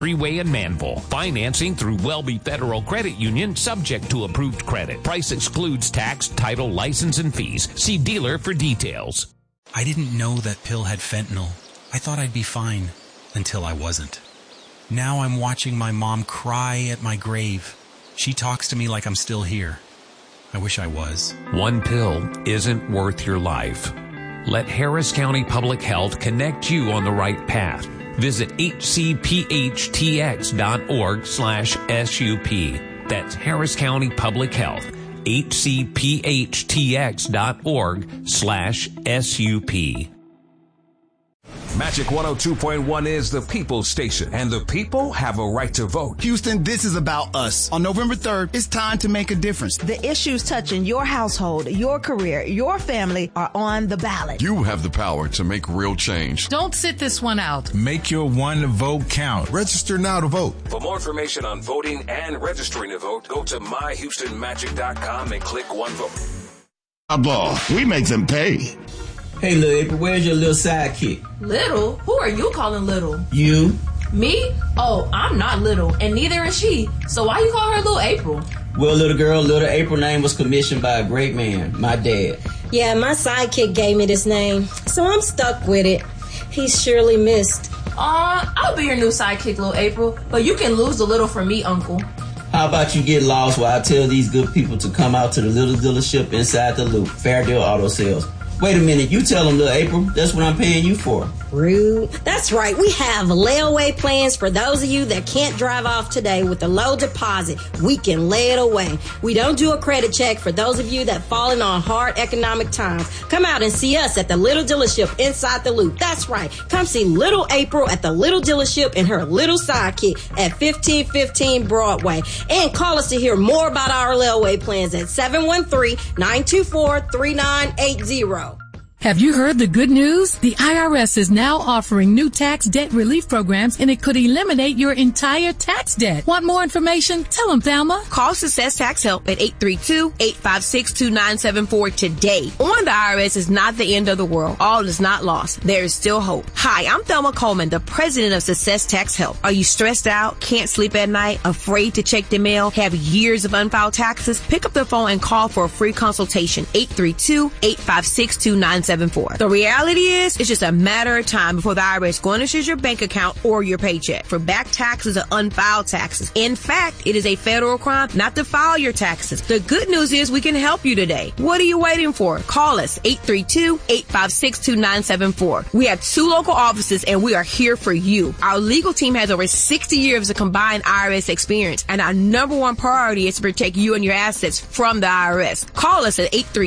Freeway in Manville. Financing through Welby Federal Credit Union, subject to approved credit. Price excludes tax, title, license, and fees. See dealer for details. I didn't know that pill had fentanyl. I thought I'd be fine until I wasn't. Now I'm watching my mom cry at my grave. She talks to me like I'm still here. I wish I was. One pill isn't worth your life. Let Harris County Public Health connect you on the right path. Visit hcphtx.org/SUP. That's Harris County Public Health. hcphtx.org/SUP. Magic 102.1 is the people's station, and the people have a right to vote. Houston, this is about us. On November 3rd, it's time to make a difference. The issues touching your household, your career, your family are on the ballot. You have the power to make real change. Don't sit this one out. Make your one vote count. Register now to vote. For more information on voting and registering to vote, go to myhoustonmagic.com and click One Vote. Ball, we make them pay. Hey, Lil April, where's your little sidekick? Little? Who are you calling little? You. Me? Oh, I'm not little, and neither is she. So why you call her Little April? Well, little girl, Little April name was commissioned by a great man, my dad. Yeah, my sidekick gave me this name, so I'm stuck with it. He's surely missed. I'll be your new sidekick, Little April, but you can lose the little for me, Uncle. How about you get lost while I tell these good people to come out to the little dealership inside the loop, Fairdale Auto Sales. Wait a minute, you tell them, Little April, that's what I'm paying you for. Rude. That's right, we have layaway plans for those of you that can't drive off today with a low deposit. We can lay it away. We don't do a credit check for those of you that fallen on hard economic times. Come out and see us at the Little Dealership inside the loop. That's right, come see Little April at the Little Dealership and her little sidekick at 1515 Broadway. And call us to hear more about our layaway plans at 713-924-3980. Have you heard the good news? The IRS is now offering new tax debt relief programs, and it could eliminate your entire tax debt. Want more information? Tell them, Thelma. Call Success Tax Help at 832-856-2974 today. On the IRS is not the end of the world. All is not lost. There is still hope. Hi, I'm Thelma Coleman, the president of Success Tax Help. Are you stressed out, can't sleep at night, afraid to check the mail, have years of unfiled taxes? Pick up the phone and call for a free consultation. 832-856-2974. The reality is, it's just a matter of time before the IRS garnishes your bank account or your paycheck for back taxes or unfiled taxes. In fact, it is a federal crime not to file your taxes. The good news is we can help you today. What are you waiting for? Call us, 832-856-2974. We have 2 local offices and we are here for you. Our legal team has over 60 years of combined IRS experience, and our number one priority is to protect you and your assets from the IRS. Call us at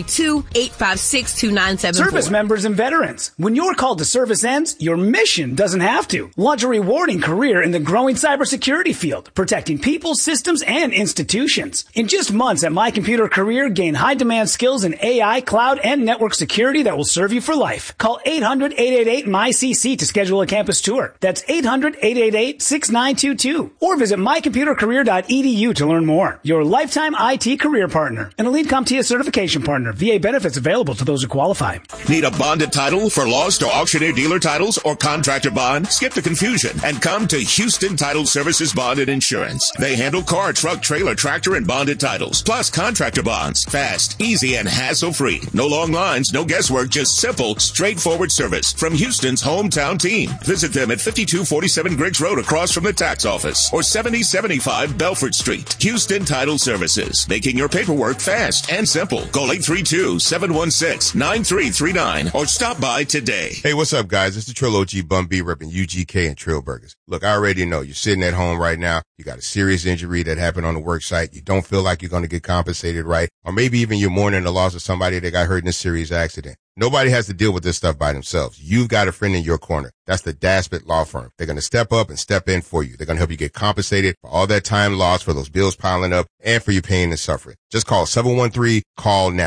832-856-2974. Service members and veterans. When your call to service ends, your mission doesn't have to. Launch a rewarding career in the growing cybersecurity field, protecting people, systems, and institutions. In just months at My Computer Career, gain high-demand skills in AI, cloud, and network security that will serve you for life. Call 800-888-MyCC to schedule a campus tour. That's 800-888-6922. Or visit mycomputercareer.edu to learn more. Your lifetime IT career partner. An Elite CompTIA certification partner. VA benefits available to those who qualify. Need a bonded title for lost or auctioneer dealer titles or contractor bond? Skip the confusion and come to Houston Title Services Bond and Insurance. They handle car, truck, trailer, tractor, and bonded titles, plus contractor bonds. Fast, easy, and hassle-free. No long lines, no guesswork, just simple, straightforward service from Houston's hometown team. Visit them at 5247 Griggs Road across from the tax office or 7075 Belford Street. Houston Title Services, making your paperwork fast and simple. Call 832-716-9339 or stop by today. Hey, what's up, guys? It's the Trill OG Bun B repping UGK and Trill Burgers. Look, I already know you're sitting at home right now. You got a serious injury that happened on the work site. You don't feel like you're going to get compensated right. Or maybe even you're mourning the loss of somebody that got hurt in a serious accident. Nobody has to deal with this stuff by themselves. You've got a friend in your corner. That's the Daspit Law Firm. They're going to step up and step in for you. They're going to help you get compensated for all that time lost, for those bills piling up, and for your pain and suffering. Just call 713-CALL-NOW,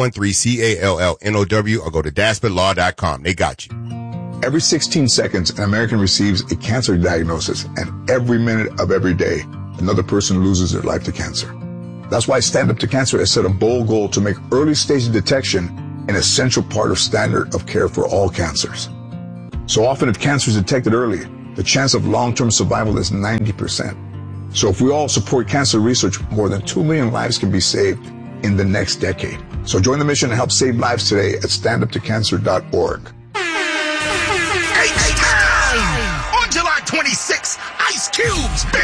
713-CALLNOW, or go to DaspitLaw.com. They got you. Every 16 seconds, an American receives a cancer diagnosis, and every minute of every day, another person loses their life to cancer. That's why Stand Up to Cancer has set a bold goal to make early stage detection an essential part of standard of care for all cancers. So often, if cancer is detected early, the chance of long-term survival is 90%. So if we all support cancer research, more than 2 million lives can be saved in the next decade. So join the mission and help save lives today at standuptocancer.org. On July 26th, Ice Cube's